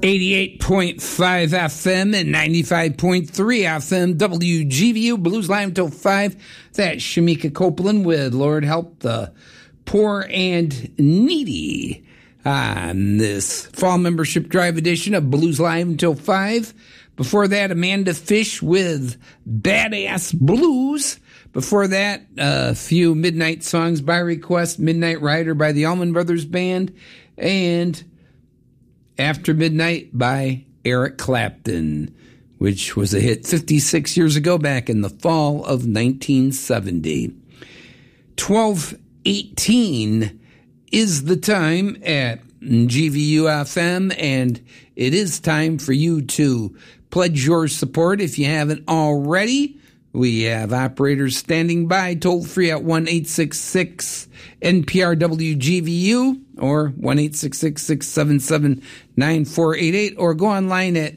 88.5 FM and 95.3 FM WGVU, Blues Live until 5. That's Shamika Copeland with Lord Help the Poor and Needy on this fall membership drive edition of Blues Live until 5. Before that, Amanda Fish with Badass Blues. Before that, a few midnight songs by request, Midnight Rider by the Allman Brothers Band, and After Midnight by Eric Clapton, which was a hit 56 years ago back in the fall of 1970. 12:18 is the time at GVU-FM, and it is time for you to pledge your support if you haven't already. We have operators standing by, toll-free at 1-866-NPR-WGVU or 1-866-677-9488, or go online at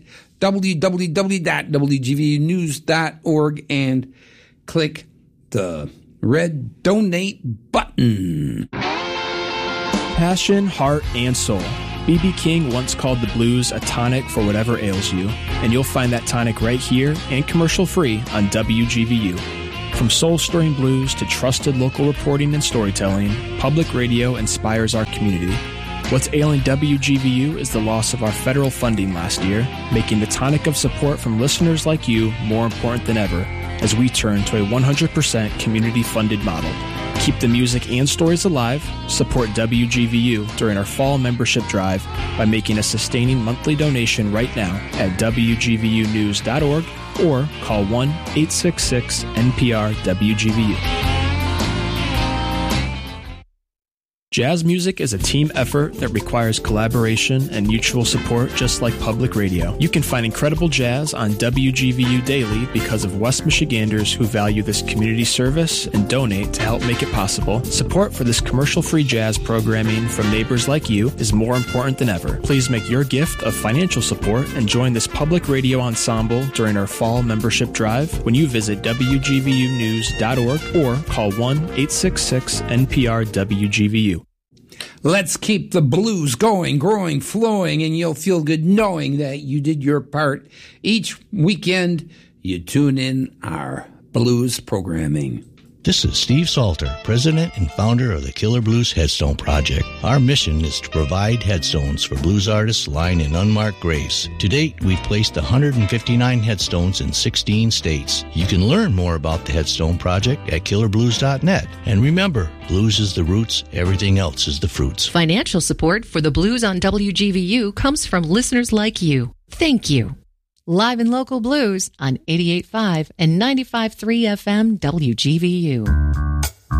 www.wgvunews.org and click the red donate button. Passion, heart, and soul. B.B. King once called the blues a tonic for whatever ails you, and you'll find that tonic right here and commercial-free on WGVU. From soul-stirring blues to trusted local reporting and storytelling, public radio inspires our community. What's ailing WGVU is the loss of our federal funding last year, making the tonic of support from listeners like you more important than ever as we turn to a 100% community-funded model. Keep the music and stories alive. Support WGVU during our fall membership drive by making a sustaining monthly donation right now at WGVUnews.org or call 1-866-NPR-WGVU. Jazz music is a team effort that requires collaboration and mutual support, just like public radio. You can find incredible jazz on WGVU daily because of West Michiganders who value this community service and donate to help make it possible. Support for this commercial-free jazz programming from neighbors like you is more important than ever. Please make your gift of financial support and join this public radio ensemble during our fall membership drive when you visit WGVUnews.org or call 1-866-NPR-WGVU. Let's keep the blues going, growing, flowing, and you'll feel good knowing that you did your part. Each weekend, you tune in our blues programming. This is Steve Salter, president and founder of the Killer Blues Headstone Project. Our mission is to provide headstones for blues artists lying in unmarked graves. To date, we've placed 159 headstones in 16 states. You can learn more about the Headstone Project at killerblues.net. And remember, blues is the roots, everything else is the fruits. Financial support for the Blues on WGVU comes from listeners like you. Thank you. Live and local blues on 88.5 and 95.3 FM WGVU.